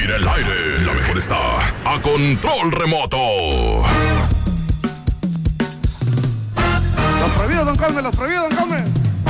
en el aire. La mejor está a control remoto. Los prohibidos, don Cosme, los prohibidos, don Cosme.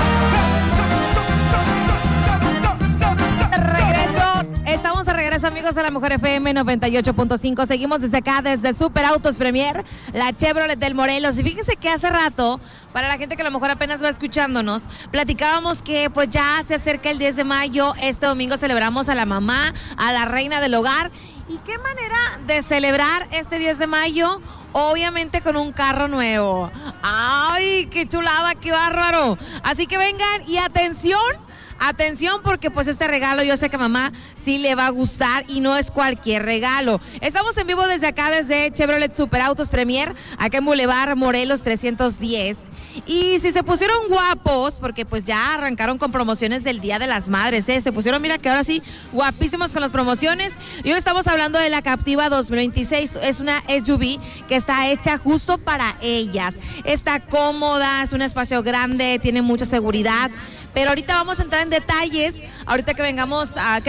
Estamos de regreso, amigos de la Mejor FM 98.5. Seguimos desde acá, desde Super Autos Premier, la Chevrolet del Morelos. Y fíjense que hace rato, para la gente que a lo mejor apenas va escuchándonos, platicábamos que pues ya se acerca el 10 de mayo. Este domingo celebramos a la mamá, a la reina del hogar. ¿Y qué manera de celebrar este 10 de mayo? Obviamente con un carro nuevo. ¡Ay, qué chulada, qué bárbaro! Así que vengan y atención porque pues este regalo yo sé que a mamá sí le va a gustar y no es cualquier regalo. Estamos en vivo desde acá, desde Chevrolet Super Autos Premier, acá en Boulevard Morelos 310. Y si se pusieron guapos, porque pues ya arrancaron con promociones del Día de las Madres, se pusieron, mira que ahora sí, guapísimos con las promociones. Y hoy estamos hablando de la Captiva 2026, es una SUV que está hecha justo para ellas. Está cómoda, es un espacio grande, tiene mucha seguridad. Pero ahorita vamos a entrar en detalles, ahorita que vengamos a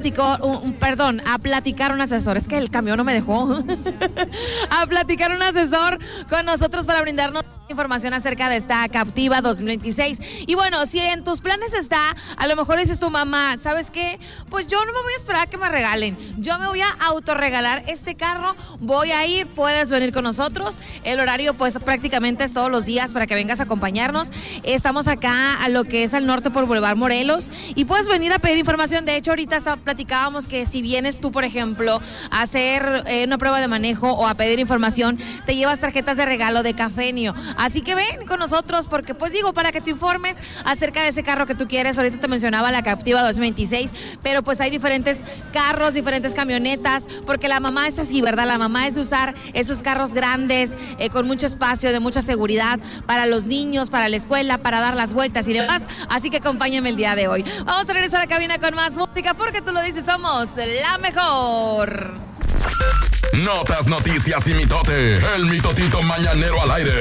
platicar un asesor, es que el camión no me dejó, a platicar un asesor con nosotros para brindarnos información acerca de esta Captiva 2026. Y bueno, si en tus planes está, a lo mejor dices tu mamá, ¿sabes qué? Pues yo no me voy a esperar a que me regalen, yo me voy a autorregalar este carro, voy a ir, puedes venir con nosotros, el horario pues prácticamente es todos los días para que vengas a acompañarnos. Estamos acá a lo que es al norte por Boulevard Morelos y puedes venir a pedir información. De hecho, ahorita platicábamos que si vienes tú, por ejemplo, a hacer una prueba de manejo o a pedir información, te llevas tarjetas de regalo de Cafenio. Así que ven con nosotros porque pues digo, para que te informes acerca de ese carro que tú quieres. Ahorita te mencionaba la Captiva 2026, pero pues hay diferentes carros, diferentes camionetas, porque la mamá es así, ¿verdad? La mamá es de usar esos carros grandes, con mucho espacio, de mucha seguridad para los niños, para la escuela, para dar las vueltas y demás. Así que acompáñame el día de hoy. Vamos a regresar a la cabina con más música porque tú lo dices, somos la mejor. Notas, noticias y mitote. El mitotito mañanero al aire.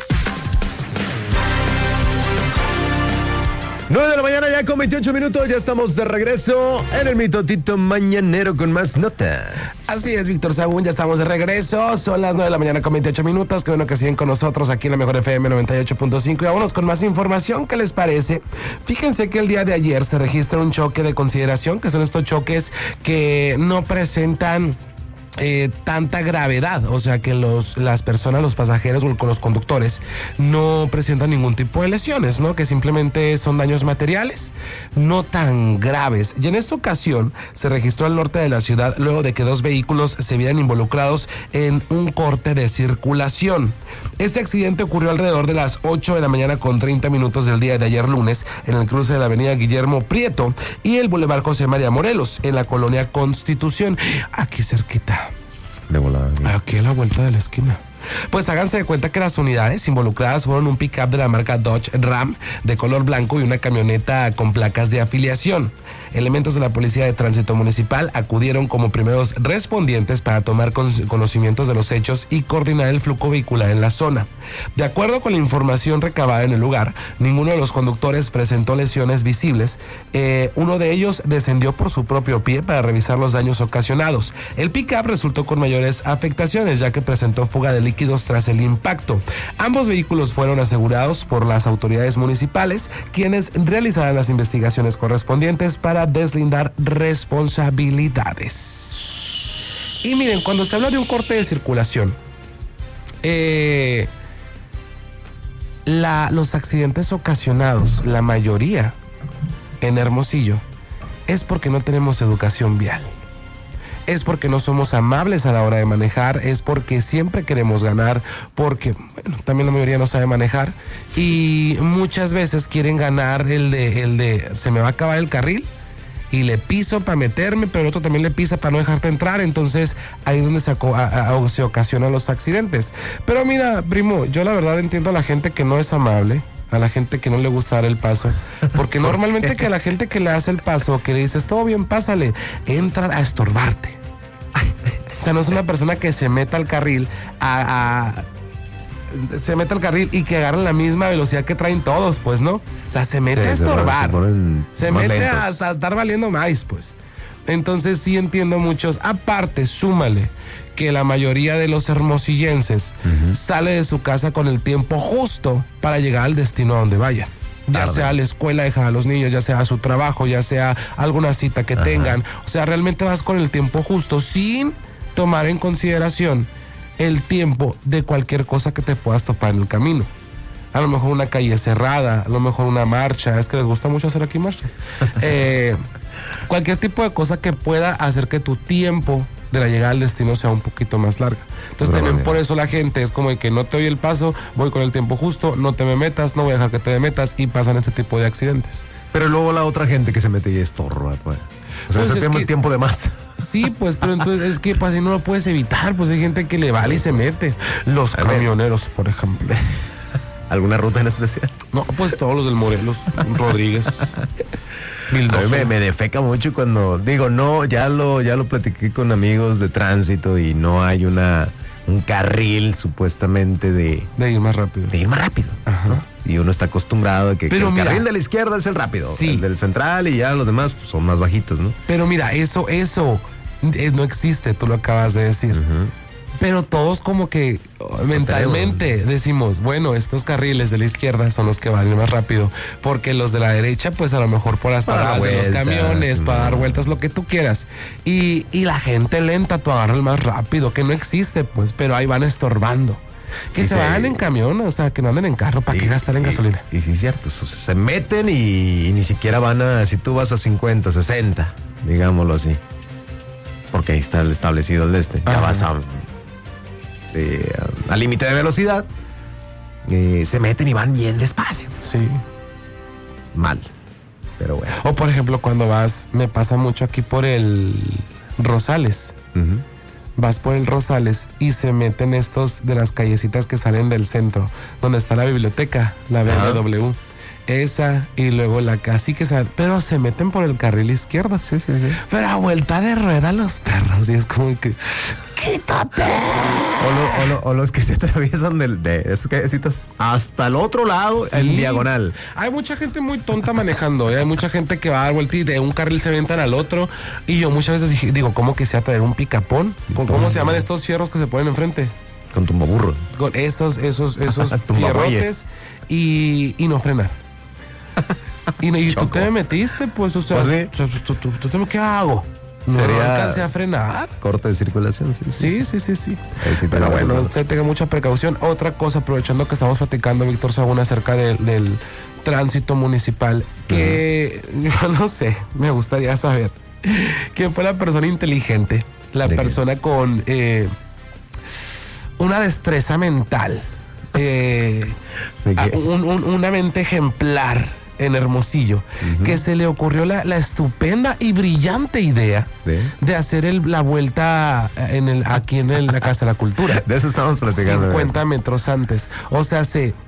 9 de la mañana ya con 28 minutos, ya estamos de regreso en el mitotito mañanero con más notas. Así es, Víctor Sagún, ya estamos de regreso, son las 9 de la mañana con 28 minutos, qué bueno que siguen con nosotros aquí en la Mejor FM 98.5 y vámonos con más información, ¿qué les parece? Fíjense que el día de ayer se registra un choque de consideración, que son estos choques que no presentan tanta gravedad, o sea que las personas, los pasajeros o los conductores no presentan ningún tipo de lesiones, ¿no? Que simplemente son daños materiales no tan graves. Y en esta ocasión se registró al norte de la ciudad luego de que dos vehículos se vieran involucrados en un corte de circulación. Este accidente ocurrió alrededor de las 8 de la mañana con 30 minutos del día de ayer lunes en el cruce de la avenida Guillermo Prieto y el Boulevard José María Morelos en la colonia Constitución, aquí cerquita. De volada. Aquí a la vuelta de la esquina. Pues háganse de cuenta que las unidades involucradas fueron un pick-up de la marca Dodge Ram de color blanco y una camioneta con placas de afiliación. Elementos de la Policía de Tránsito Municipal acudieron como primeros respondientes para tomar conocimientos de los hechos y coordinar el flujo vehicular en la zona. De acuerdo con la información recabada en el lugar, ninguno de los conductores presentó lesiones visibles. Uno de ellos descendió por su propio pie para revisar los daños ocasionados. El pick-up resultó con mayores afectaciones ya que presentó fuga de líquidos tras el impacto. Ambos vehículos fueron asegurados por las autoridades municipales, quienes realizarán las investigaciones correspondientes para deslindar responsabilidades. Y miren, cuando se habla de un corte de circulación, los accidentes ocasionados, la mayoría en Hermosillo, es porque no tenemos educación vial. Es porque no somos amables a la hora de manejar, es porque siempre queremos ganar, porque bueno, también la mayoría no sabe manejar y muchas veces quieren ganar el de se me va a acabar el carril y le piso para meterme, pero el otro también le pisa para no dejarte entrar, entonces ahí es donde se ocasionan los accidentes. Pero mira, primo, yo la verdad entiendo a la gente que no es amable, a la gente que no le gusta dar el paso, porque normalmente que a la gente que le hace el paso, que le dices todo bien, pásale, entra a estorbarte. O sea, no es una persona que se meta al carril se mete al carril y que agarren la misma velocidad que traen todos, pues, ¿no? O sea, se mete a estorbar, se mete hasta estar valiendo más, pues. Entonces sí entiendo muchos. Aparte, súmale que la mayoría de los hermosillenses sale de su casa con el tiempo justo para llegar al destino a donde vaya. Ya sea a la escuela, dejar a los niños, ya sea a su trabajo, ya sea alguna cita que tengan. O sea, realmente vas con el tiempo justo sin tomar en consideración el tiempo de cualquier cosa que te puedas topar en el camino. A lo mejor una calle cerrada, a lo mejor una marcha. Es que les gusta mucho hacer aquí marchas. Cualquier tipo de cosa que pueda hacer que tu tiempo de la llegada al destino sea un poquito más larga. Entonces también por eso la gente es como de que no te doy el paso, voy con el tiempo justo, no te me metas, no voy a dejar que te me metas, y pasan este tipo de accidentes. Pero luego la otra gente que se mete y estorba, pues. O sea, Pues se el tiempo de más. Sí, pues, pero entonces es que pues, así no lo puedes evitar, pues hay gente que le vale y se mete. Los camioneros, por ejemplo. ¿Alguna ruta en especial? No, pues todos los del Morelos, Rodríguez. A mí me defeca mucho cuando digo, no, ya lo platiqué con amigos de tránsito y no hay un carril supuestamente de ir más rápido. De ir más rápido. ¿No? Y uno está acostumbrado a que el carril de la izquierda es el rápido, sí. El del central y ya los demás pues, son más bajitos, ¿no? Pero mira, eso no existe, tú lo acabas de decir. Pero todos como que mentalmente decimos, bueno, estos carriles de la izquierda son los que van más rápido, porque los de la derecha, pues a lo mejor por las paradas de los camiones, para dar vueltas, lo que tú quieras. Y la gente lenta, tú agarras el más rápido, que no existe, pues, pero ahí van estorbando. Que se van en camión, o sea, que no anden en carro, ¿para qué gastar en gasolina? Y sí, es cierto, o sea, se meten y ni siquiera van si tú vas a 50, 60, digámoslo así. Porque ahí está el establecido el ya vas al límite de velocidad, se meten y van bien despacio. Sí. Mal, pero bueno. O por ejemplo, cuando me pasa mucho aquí por el Rosales. Vas por el Rosales y se meten estos de las callecitas que salen del centro, donde está la biblioteca, la BMW. Esa y luego la casi que se... Pero se meten por el carril izquierdo. Sí. Pero a vuelta de rueda los perros. Y es como que... ¡Quítate! O los que se atraviesan de esas callecitas hasta el otro lado, sí. En diagonal. Hay mucha gente muy tonta manejando. Hay mucha gente que va a dar vuelta y de un carril se avientan al otro. Y yo muchas veces digo, ¿cómo que sea traer un picapón? ¿Cómo se llaman estos fierros que se ponen enfrente? Con tumbaburro. Con esos fierrotes y no frenar. Y tú te metiste, pues, o sea, ¿Ah, sí? ¿Qué hago? No alcancé a frenar. Corte de circulación, sí. Pero bueno, se tenga mucha precaución. Otra cosa, aprovechando que estamos platicando, Víctor Sagún, acerca del tránsito municipal, que yo no sé, me gustaría saber quién fue la persona inteligente, la persona con una destreza mental, una mente ejemplar en Hermosillo, que se le ocurrió la estupenda y brillante idea de hacer la vuelta aquí en la Casa de la Cultura. De eso estamos platicando. 50 metros antes. O sea,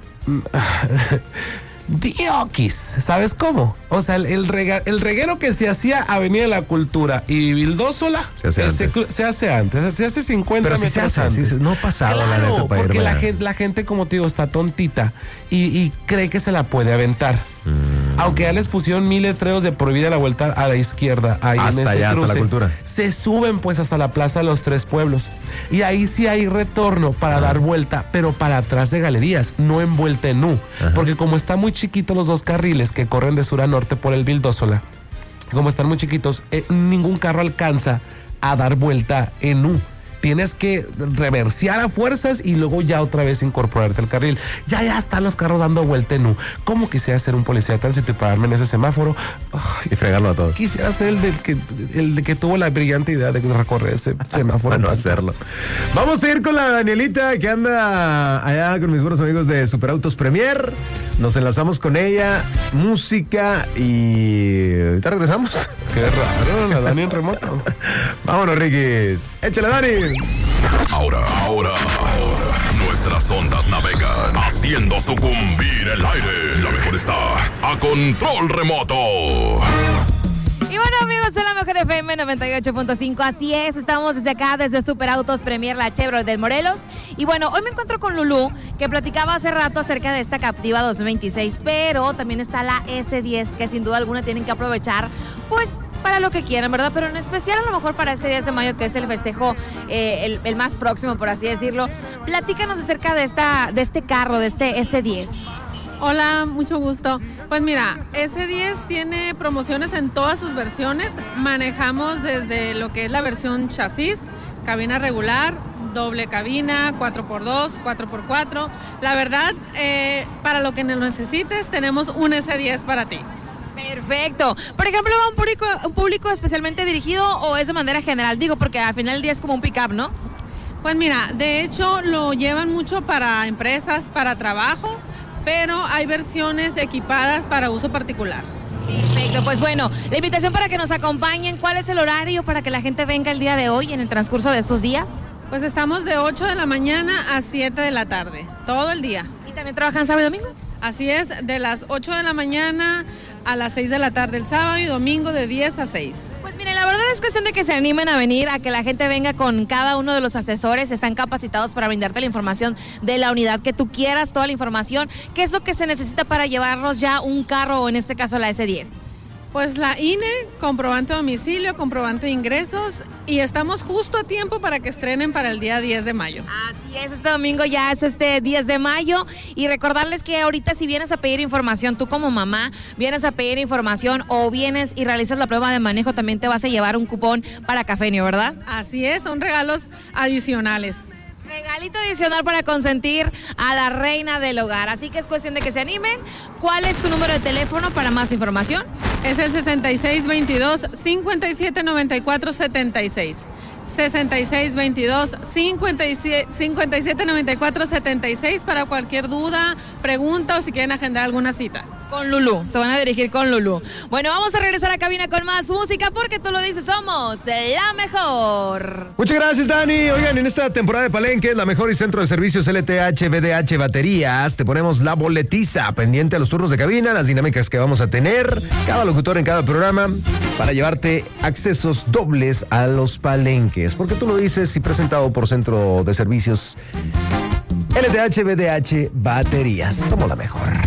Diokis, ¿sabes cómo? O sea, el reguero que se hacía Avenida de la Cultura y Vildósola se hace antes, se hace 50 pero metros antes. Sí, no pasaba, claro, la neta, porque la gente, como te digo, está tontita y cree que se la puede aventar. Aunque ya les pusieron 1000 letreros de prohibida la vuelta a la izquierda, ahí hasta en ese allá, cruce, hasta la Cultura. se suben pues hasta la Plaza de los Tres Pueblos. Y ahí sí hay retorno para dar vuelta, pero para atrás de galerías, no en vuelta en U. Porque como están muy chiquitos los dos carriles que corren de sur a norte por el Vildósola, como están muy chiquitos, ningún carro alcanza a dar vuelta en U. Tienes que reversear a fuerzas y luego ya otra vez incorporarte al carril. Ya están los carros dando vuelta en U. ¿Cómo quisiera ser un policía de tránsito y pararme en ese semáforo? Y fregarlo a todos. Quisiera ser el de que tuvo la brillante idea de recorrer ese semáforo. Bueno, hacerlo. Vamos a ir con la Danielita, que anda allá con mis buenos amigos de Superautos Premier. Nos enlazamos con ella, música y... ¿ahorita regresamos? Qué raro, la Dani en remoto. Vámonos, Riquis. Échale, Dani. Ahora, nuestras ondas navegan haciendo sucumbir el aire. La mejor está a control remoto. Y bueno, amigos de la Mejor FM 98.5, así es, estamos desde acá, desde Superautos Premier, la Chevrolet del Morelos. Y bueno, hoy me encuentro con Lulú, que platicaba hace rato acerca de esta Captiva 2026, pero también está la S10, que sin duda alguna tienen que aprovechar, pues, para lo que quieran, ¿verdad? Pero en especial a lo mejor para este 10 de mayo, que es el festejo, el más próximo, por así decirlo. Platícanos acerca de este carro, de este S10. Hola, mucho gusto. Pues mira, S10 tiene promociones en todas sus versiones. Manejamos desde lo que es la versión chasis, cabina regular, doble cabina, 4x2, 4x4. La verdad, para lo que necesites, tenemos un S10 para ti. Perfecto. Por ejemplo, ¿va un público especialmente dirigido o es de manera general? Digo, porque al final del día es como un pick-up, ¿no? Pues mira, de hecho lo llevan mucho para empresas, para trabajo, pero hay versiones equipadas para uso particular. Perfecto, pues bueno, la invitación para que nos acompañen. ¿Cuál es el horario para que la gente venga el día de hoy en el transcurso de estos días? Pues estamos de 8 de la mañana a 7 de la tarde, todo el día. ¿Y también trabajan sábado y domingo? Así es, de las 8 de la mañana a las 6 de la tarde el sábado y domingo de 10 a 6. Pues miren, la verdad es cuestión de que se animen a venir, a que la gente venga con cada uno de los asesores. Están capacitados para brindarte la información de la unidad que tú quieras, toda la información. ¿Qué es lo que se necesita para llevarnos ya un carro o en este caso la S10? Pues la INE, comprobante de domicilio, comprobante de ingresos y estamos justo a tiempo para que estrenen para el día 10 de mayo. Así es, este domingo ya es este 10 de mayo y recordarles que ahorita si vienes a pedir información, tú como mamá vienes a pedir información o vienes y realizas la prueba de manejo, también te vas a llevar un cupón para Cafenio, ¿verdad? Así es, son regalos adicionales. Regalito adicional para consentir a la reina del hogar. Así que es cuestión de que se animen. ¿Cuál es tu número de teléfono para más información? Es el 6622-579476. 6622-579476 para cualquier duda, pregunta o si quieren agendar alguna cita. Con Lulú, se van a dirigir con Lulú. Bueno, vamos a regresar a cabina con más música porque tú lo dices, somos la mejor. Muchas gracias, Dani. Oigan, en esta temporada de Palenque, la mejor y centro de servicios LTH, BDH Baterías, te ponemos la boletiza pendiente a los turnos de cabina, las dinámicas que vamos a tener, cada locutor en cada programa, para llevarte accesos dobles a los palenques. Porque tú lo dices y presentado por Centro de Servicios LTH, BDH Baterías. Somos la mejor.